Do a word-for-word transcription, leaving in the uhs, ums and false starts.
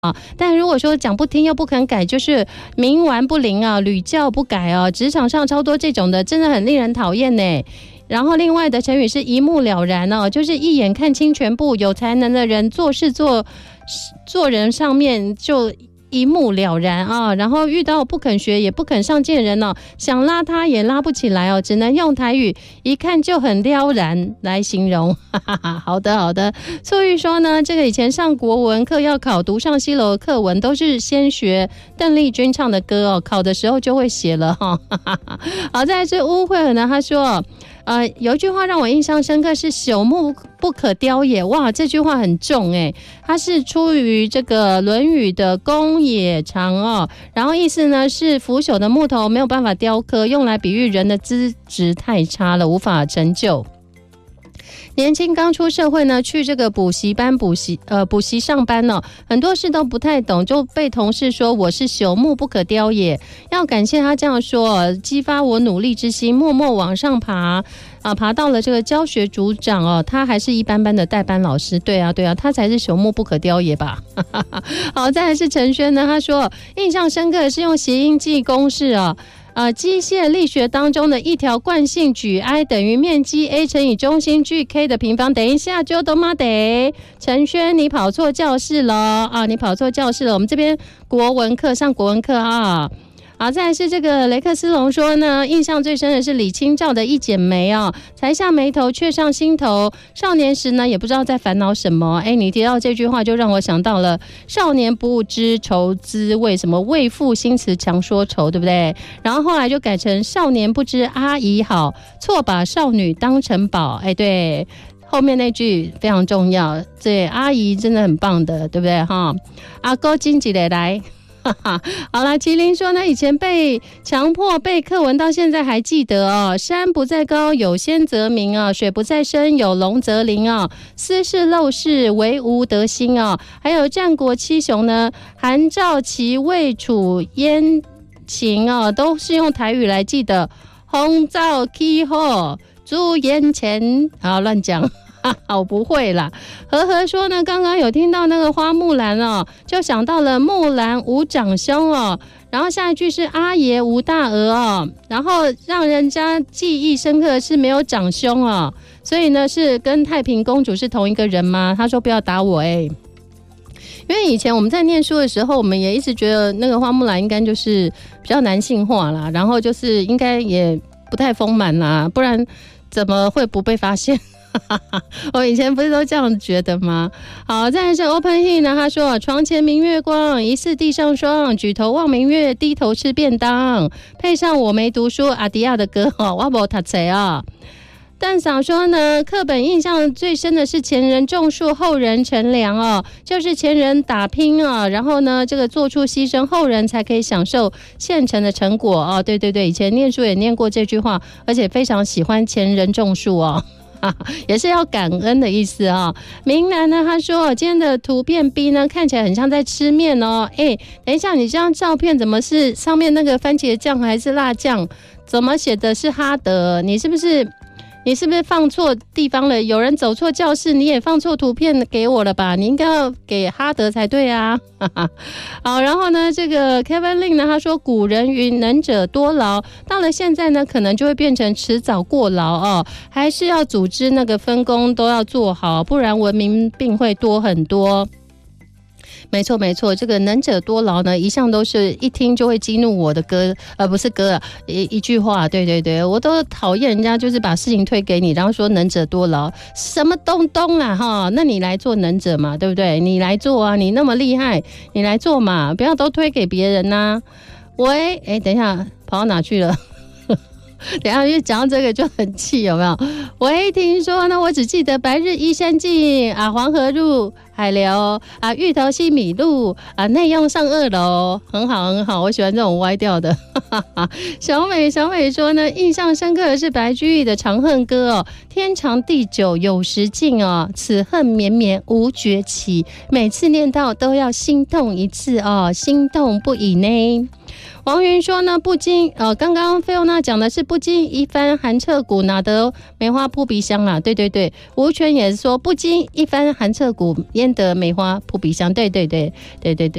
啊，但如果说讲不听又不肯改，就是冥顽不灵啊，屡教不改啊，职场上超多这种的，真的很令人讨厌呢。然后另外的成语是一目了然哦，就是一眼看清全部，有才能的人做事做做人上面就一目了然啊，然后遇到不肯学也不肯上进人哦，想拉他也拉不起来哦，只能用台语一看就很撩然来形容。哈哈哈，好的好的。素玉说呢，这个以前上国文课要考独上西楼的课文，都是先学邓丽君唱的歌哦，考的时候就会写了哈。好，再来是污秽呢，他说。呃，有一句话让我印象深刻，是朽木不可雕也。哇，这句话很重哎，它是出于这个《论语》的公冶长哦，然后意思呢是腐朽的木头没有办法雕刻，用来比喻人的资质太差了，无法成就。年轻刚出社会呢，去这个补习班补习呃补习上班呢、哦，很多事都不太懂，就被同事说我是朽木不可雕也。要感谢他这样说，激发我努力之心，默默往上爬啊，爬到了这个教学组长哦，他还是一般般的代班老师。对啊对啊，他才是朽木不可雕也吧。好，再来是陈轩呢，他说印象深刻的是用谐音记公式啊。呃，机械力学当中的一条惯性矩 I 等于面积 A 乘以中心距 K 的平方。等一下就都妈得，陈轩你跑错教室了啊！你跑错教室了，我们这边国文课上国文课啊。好，再来是这个雷克斯隆说呢，印象最深的是李清照的一剪梅啊，才下眉头却上心头。少年时呢，也不知道在烦恼什么。哎，你提到这句话，就让我想到了少年不知愁滋味，什么为赋新词强说愁，对不对？然后后来就改成少年不知阿姨好，错把少女当成宝。哎，对。后面那句非常重要，对，阿姨真的很棒的，对不对哈？阿哥经济的来。好啦，麒麟说呢，以前被强迫背课文，到现在还记得哦。山不在高，有仙则名啊；水不在深，有龙则灵啊。斯是陋室，惟吾德馨啊。还有战国七雄呢，韩赵齐魏楚燕秦啊，都是用台语来记的。红枣起火，猪眼前，好乱讲。我不会啦。和和说呢，刚刚有听到那个花木兰哦，就想到了木兰无长兄哦，然后下一句是阿爷无大额哦，然后让人家记忆深刻的是没有长兄哦，所以呢是跟太平公主是同一个人吗？他说不要打我哎、欸，因为以前我们在念书的时候，我们也一直觉得那个花木兰应该就是比较男性化啦，然后就是应该也不太丰满啦，不然怎么会不被发现？我以前不是都这样觉得吗？好，再来是 Open He 呢，他说床前明月光，疑似地上霜，举头望明月，低头吃便当。配上我没读书阿迪亚的歌哦，我没读册啊。但想说呢，课本印象最深的是前人种树，后人乘凉哦，就是前人打拼啊，然后呢，这个做出牺牲，后人才可以享受现成的成果哦。对对对，以前念书也念过这句话，而且非常喜欢前人种树哦。也是要感恩的意思啊、哦。明南呢，他说今天的图片 B 呢，看起来很像在吃面哦。哎，等一下，你这张照片怎么是上面那个番茄酱还是辣酱？怎么写的是哈德？你是不是？你是不是放错地方了？有人走错教室，你也放错图片给我了吧？你应该要给哈德才对啊！好，然后呢，这个 Kevin Lin 呢，他说古人云能者多劳，到了现在呢，可能就会变成迟早过劳哦，还是要组织那个分工都要做好，不然文明病会多很多。没错没错，这个能者多劳呢，一向都是一听就会激怒我的歌，呃，不是歌啊，一一句话，对对对，我都讨厌人家就是把事情推给你，然后说能者多劳，什么东东啦哈，那你来做能者嘛，对不对？你来做啊，你那么厉害，你来做嘛，不要都推给别人呐、啊。喂，哎，等一下，跑到哪去了？等一下，因为讲到这个就很气，有没有？喂，听说呢，我只记得白日依山尽啊，黄河入海流啊，芋头西米露啊，内用上二楼，很好很好，我喜欢这种歪调的。小美小美说呢，印象深刻的是白居易的《长恨歌》哦，天长地久有时尽哦，此恨绵绵无绝期，每次念到都要心痛一次哦，心动不已呢。 王云说呢，不经呃，刚刚菲欧娜讲的是不经一番寒彻骨，哪得梅花扑鼻香啦？对对对，吴权也说不经一番寒彻骨，焉得梅花扑鼻香？对对对对对对。